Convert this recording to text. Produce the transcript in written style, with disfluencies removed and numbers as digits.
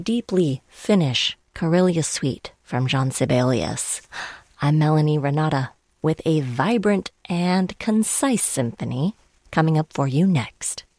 deeply Finnish Karelia Suite from Jean Sibelius. I'm Melanie Renata with a vibrant and concise symphony coming up for you next.